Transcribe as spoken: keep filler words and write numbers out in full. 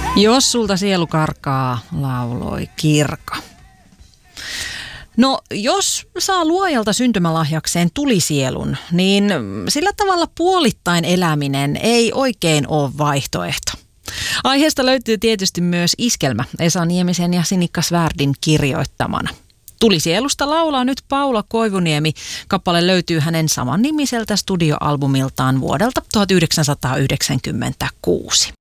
Jos sulta sielu karkaa, lauloi Kirka. No, jos saa luojalta syntymälahjakseen tulisielun, niin sillä tavalla puolittain eläminen ei oikein ole vaihtoehto. Aiheesta löytyy tietysti myös iskelmä Esa Niemisen ja Sinikka Svärdin kirjoittamana. Tulisielusta laulaa nyt Paula Koivuniemi. Kappale löytyy hänen samannimiseltä studioalbumiltaan vuodelta tuhatyhdeksänsataayhdeksänkymmentäkuusi.